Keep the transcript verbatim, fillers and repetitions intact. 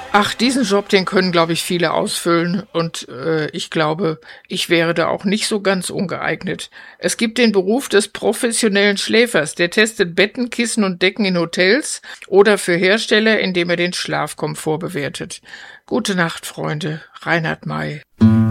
Ach, diesen Job, den können, glaube ich, viele ausfüllen und äh, ich glaube, ich wäre da auch nicht so ganz ungeeignet. Es gibt den Beruf des professionellen Schläfers, der testet Betten, Kissen und Decken in Hotels oder für Hersteller, indem er den Schlafkomfort bewertet. Gute Nacht, Freunde. Reinhard May.